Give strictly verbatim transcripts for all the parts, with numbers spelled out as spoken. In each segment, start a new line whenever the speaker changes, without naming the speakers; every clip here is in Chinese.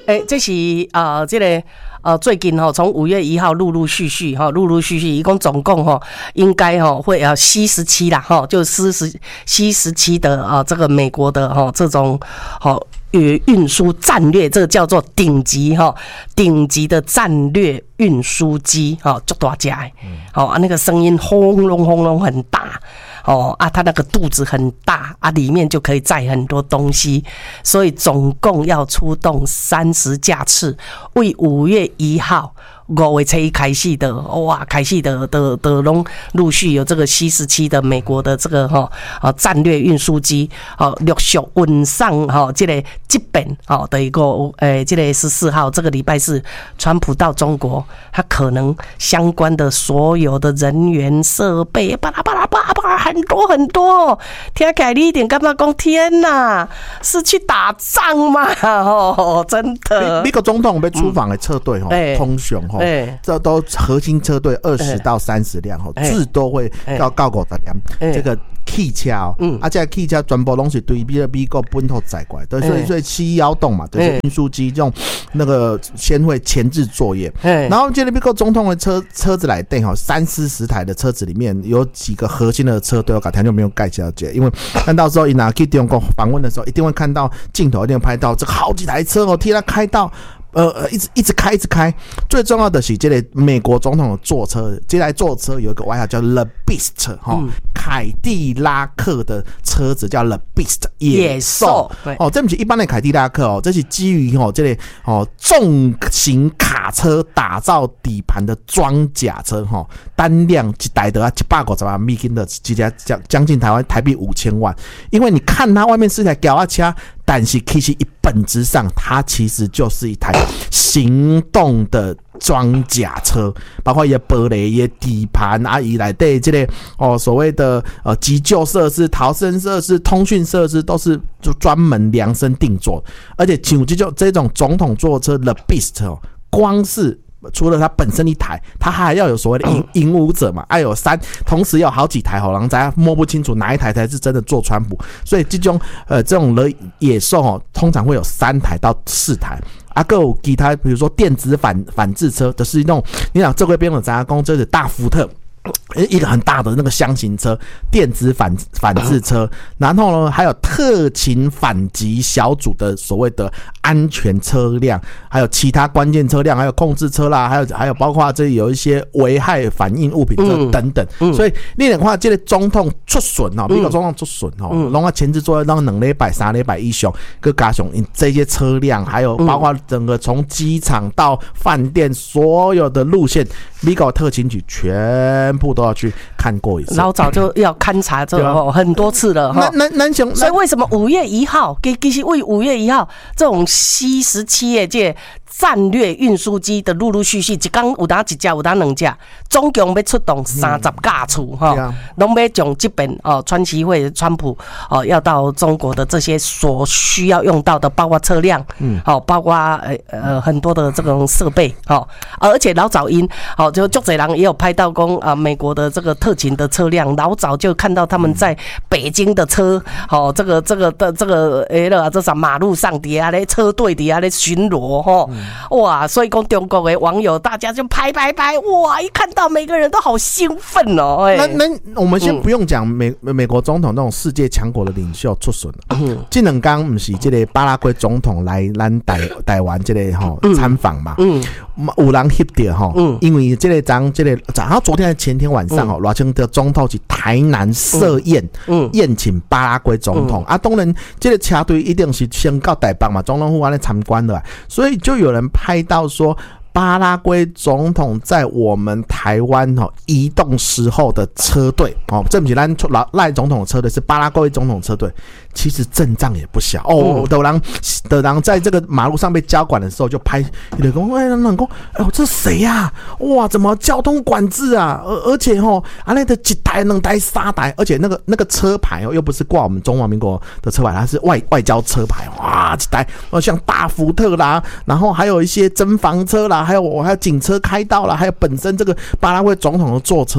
诶、欸，这是呃，这个呃，最近哈，从五月一号陆陆续续哈，陆陆续续，一共总共哈，应该哈会呃 C 十七啦哈，就 C 十 C 十七的啊，这个美国的哈这种哈运输战略，这个叫做顶级哈顶级的战略运输机哈，足大只的，好啊，那个声音轰隆轰隆很大。哦啊，它那个肚子很大啊，里面就可以载很多东西，所以总共要出动三十架次，为五月一号五月初一开始的，哇，开始的的的拢陆续有这个 C 十七的美国的这个哈啊战略运输机，哦陆续运上哈这个这边哦的一个诶这个十四号这个礼拜四，川普到中国，他可能相关的所有的人员设备巴拉巴拉巴拉巴拉很多很多，听起来你一点干嘛讲天哪，是去打仗吗？哦，真的。
美国总统被出访的车队哈，通常哈，这都核心车队二十到三十辆哈，至多会到到五十辆。这个汽车哦，嗯，啊，这个汽车全部拢是对比美国本土载过来的，所以所以七幺洞嘛，就是运输机这种那个先会前置作业，然后这个美国总统的车车子来电哈，三四十台的车子里面有几个核心的车队，我改天就没有盖小姐，因为看到时候一拿去中国访问的时候，一定会看到镜头，一定会拍到这个好几台车哦，替他开到。呃，一直一直开，一直开。最重要的是，这个美国总统的坐车，这台坐车有一个外号叫 The Beast 哈、嗯，凯迪拉克的车子叫 The Beast 野兽。哦，这不是一般的凯迪拉克哦，这是基于哦这个哦重型卡车打造底盘的装甲车哈，单辆一台的啊一百五十万美金的，直接将将近台湾台币五千万。因为你看它外面是一台脚踏车。但是其实一本质上它其实就是一台行动的装甲车，包括一些玻璃、一些底盘啊，以来对这个哦所谓的呃急救设施、逃生设施、通讯设施都是就专门量身定做，而且像这种这种总统座车 The Beast 哦，光是除了它本身一台，它还要有所谓的引引舞者嘛，还有三，同时要好几台，好让大家摸不清楚哪一台才是真的坐川普。所以这种呃这种的野兽哦，通常会有三台到四台。啊，还有其他，比如说电子反反制车，就是那种你想这个边的杂工，这是大福特。一个很大的那个箱型车，电子反反制车，然后呢，还有特勤反击小组的所谓的安全车辆，还有其他关键车辆，还有控制车啦，还有还有包括这里有一些危害反应物品车等等。嗯嗯、所以你的话，这个总统出损哦，美国总统出损哦，弄到前置作业，让两礼拜、三礼拜以上，更加上这些车辆，还有包括整个从机场到饭店所有的路线，美国特勤局全。全部都要去看过一次，
老早就要勘察这个很多次了哈。
那那那
所以为什么五月一号，其实为五月一号这种 C 十七的这战略运输机的陆陆续续，一天有当一架，有当两架，总共要出动三十架次哈，拢要将这边哦，川崎会川普哦要到中国的这些所需要用到的，包括车辆，嗯，好，包括呃呃很多的这种设备，好，而且老早因好就足侪人也有拍到讲啊。美国的这个特勤的车辆，老早就看到他们在北京的车，哦，这个这个的这个诶了，这啥马路上底下咧车队底下咧巡逻哈，哇！所以讲中国的网友大家就拍拍拍，哇！一看到每个人都好兴奋哦。
那那我们先不用讲美美国总统那种世界强国的领袖出巡了，这两天不是这个巴拉圭总统来咱台台湾这个哈参访嘛？嗯，有人翕到哈，因为这个张这个，然后昨天前天晚上哦，赖清德总统是台南设宴，嗯，宴请巴拉圭总统、嗯、啊。当然，这个车队一定是先到台北嘛，总统府安尼参观的，所以就有人拍到说。巴拉圭总统在我们台湾哦移动时候的车队哦，这不是咱赖总统的车队，是巴拉圭总统车队，其实阵仗也不小哦。有人有人在这个马路上被交管的时候就拍，有人说：“哎，人讲，哎呦，这谁呀、啊？哇，怎么交通管制啊？而而且哦，啊那个一台、两台、三台，而且那个那个车牌哦，又不是挂我们中华民国的车牌，它是外外交车牌，哇，一台哦，像大福特啦，然后还有一些侦防车啦。”还有我还有警车开道啦，还有本身这个巴拉圭总统的坐车，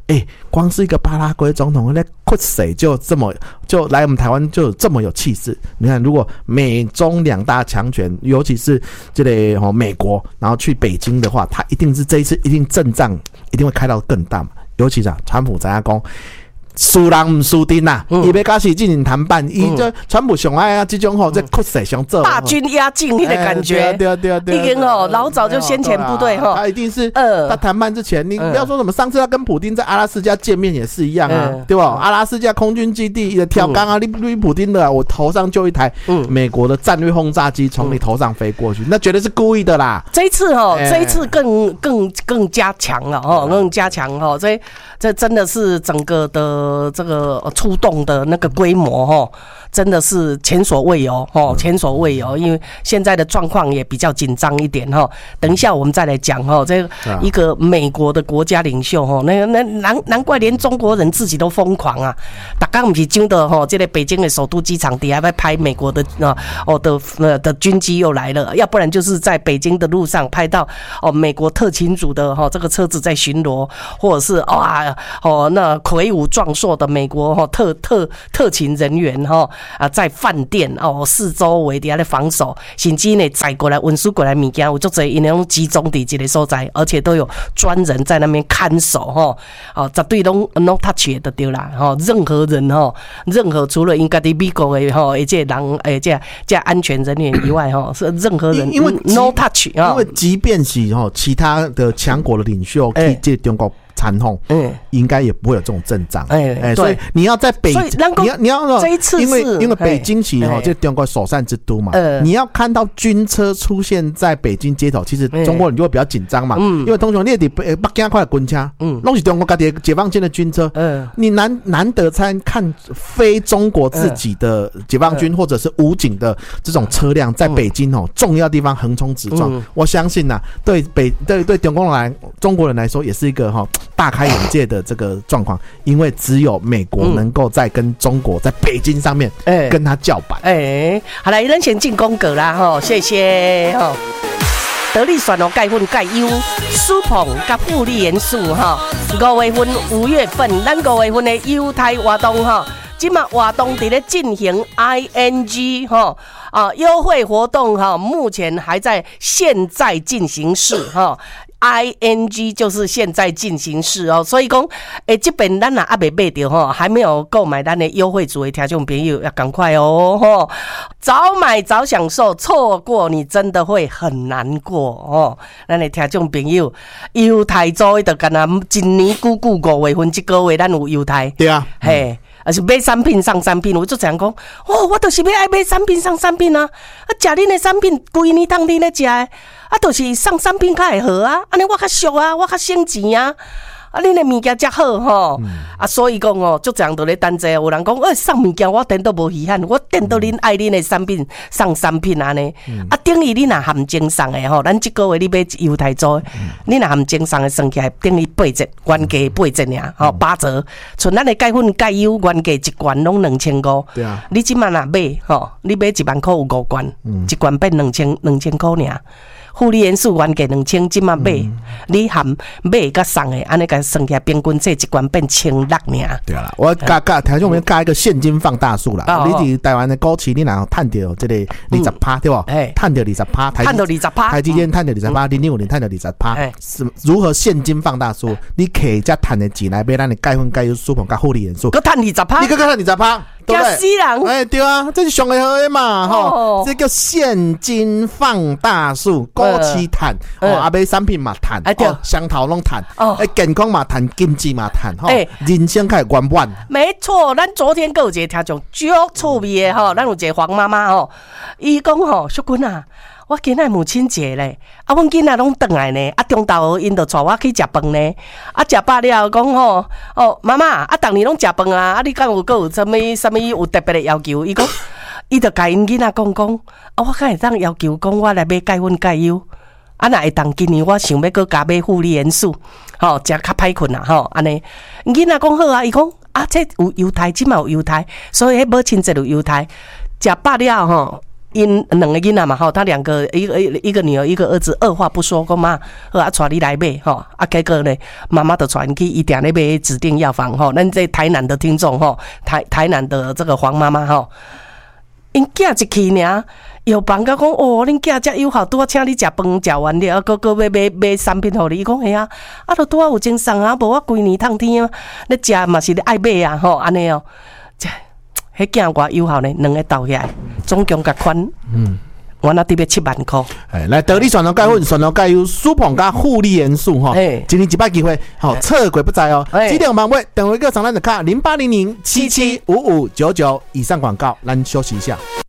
哎，光是一个巴拉圭总统那酷谁就这么就来我们台湾就这么有气势。你看，如果美中两大强权，尤其是这类哦美国，然后去北京的话，他一定是这一次一定阵仗一定会开到更大嘛。尤其是啊，川普知影讲。输人唔输阵呐，伊要甲习进行谈判，伊这川普上爱啊，这种吼，这酷势想做
大军压境那个感觉，
对啊对啊对啊，
已经哦老早就先遣部队哈，
他一定是呃，他谈判之前，你不要说什么，上次他跟普丁在阿拉斯加见面也是一样啊，对吧？阿拉斯加空军基地的跳钢啊，你你普丁的，我头上就一台美国的战略轰炸机从你头上飞过去，那绝对是故意的啦。
这一次哈，这一次更更更加强了哈，更加强哈，这这真的是整个的。呃，这个出动的那个规模哈，真的是前所未有哈，前所未有。因为现在的状况也比较紧张一点哈。等一下我们再来讲哈，这个一个美国的国家领袖哈，那那难难怪连中国人自己都疯狂啊！大家不是真的哈，这个北京的首都机场底下在拍美国的啊哦的呃的军机又来了，要不然就是在北京的路上拍到哦美国特勤组的哈这个车子在巡逻，或者是哇哦那魁梧壮硕的美国哈特特特勤人员哈啊，在饭店哦四周围底下的防守，甚至呢载过来运输过来物件，有足侪因拢集中伫一个所在，而且都有专人在那边看守哈，哦绝对拢 no touch 的对啦哈，任何人哈，任何除了应该伫美国的哈，这人诶这这安全人员以外哈，是任何人
因为
no touch 啊，
因为即便是哈其他的强国的领袖去这中国。残红，嗯，应该也不会有这种阵仗，哎、欸欸，所以你要在北，你要你要
这一次
因为因为北京是哈，这中国首善之都嘛，呃、你要看到军车出现在北京街头，其实中国人就会比较紧张嘛，嗯，因为通常你伫北北京快军车，嗯，拢是中国家己解放军的军车，嗯，你难难得参看非中国自己的解放军或者是武警的这种车辆在北京哦重要地方横冲直撞，嗯、我相信呐、啊，对北对对中国人来中国人来说也是一个哈。大开眼界的这个状况，因为只有美国能够在跟中国在北京上面跟他叫板。
哎、欸欸，好来，咱先进宫格啦，哈，谢谢哈。得力选哦，钙粉钙优，舒捧甲富丽元素哈。五月份、五月份，咱五月份的优待活动哈，今嘛活动伫咧进行 I N G 哈啊优惠活动哈，目前还在现在进行式哈。I N G 就是现在进行式哦，所以讲，诶，这边咱若还没买到哈，还没有购买咱的优惠组的听众朋友要赶快哦，吼，早买早享受，错过你真的会很难过哦。咱的听众朋友，优待组就干那今年久久五月份这个月咱有优待，
对啊，
嘿。而是买产品上产品，我就这样讲，哦，我就是要爱买产品上产品啊！啊，食恁的产品，规年当恁咧食的，啊，就是上产品较会好啊，安尼我较俗啊，我较省钱啊。啊，恁的物件真好吼，嗯、啊，所以讲哦，就这样都咧等者。有人讲，哎，送物件我等都无稀罕，我等到恁爱恁的产品送产品安尼。嗯、啊，等于你若含情送的吼，咱这个月你买犹太做，嗯、你若含情送的算起来等于八折，原价八折尔，吼、嗯、八折。像咱的钙粉钙优原价一罐拢两千五，对啊，你即满若买吼，你买一万块有五罐，嗯、一罐变两千两千块尔。富丽元素原价两千，即马买，嗯、你含买甲送的，安尼甲算起来平均这一罐变千六尔。
对啦，我加加台中我们加一个现金放大术啦。哦、你伫台湾的股市，你若趁到这个二十趴，对不？哎，趁到二十趴，
趁到二十趴，
台积电趁到二十趴，零零五零趁到二十趴，是如何现金放大术？你可以再趁的钱来买咱的钙粉、钙优、舒膨、甲富丽元素，
佮趁二十趴，
你佮佮趁二十趴。
吓死人！
哎，对啊，这是上个好的嘛，吼、哦，这叫现金放大术，股市赚，哦，啊买产品嘛赚，哎对，双头拢赚，哦，哎健康嘛赚，经济嘛赚，吼，哎，人生开圆满。
没错，咱昨天有一个听众足趣味的吼，咱有一个黄妈妈吼，伊讲吼，淑君啊。我今仔母亲节咧，啊，阮囡仔拢转来呢，啊，中昼因就带我去食饭呢，啊，食饱了讲吼，哦，妈妈，啊，逐年拢食饭啊，啊，你敢有够有啥物啥物有特别的要求？伊讲，伊就甲因囡仔讲讲，啊，我敢会当要求讲，我来买钙粉钙优，啊，若会当今年我想要搁加买富丽元素，吼，食较歹困啊，吼，安尼，囡仔讲好啊，伊讲啊，这有优待，即嘛有优待，所以迄母亲节有优待，食饱了吼。 因两个囡仔嘛吼，他两个一个一个女儿一个儿子，二话不说讲妈，好啊，带你来买吼，啊，结果呢，妈妈就传去一定咧买指定药房吼，咱这台南的听众吼，台台南的这个黄妈妈吼，因囝一去尔，药房甲讲哦，恁囝遮友好，拄啊请你食饭食完了，搁搁要买买产品互你，伊讲嘿啊，啊，都拄啊有精神啊，无我规年通天啊，咧食嘛是咧爱买啊吼，安尼哦。迄囝偌友好呢，两个斗起来，总共甲款，嗯，我那得要七万块。
哎，来得力选择钙粉，选择钙有舒膨加护理元素哈。哎，今年一摆机会，好测鬼不在哦。几点晚会？等我一个上咱的卡零八零零七七五五九九以上广告，咱休息一下。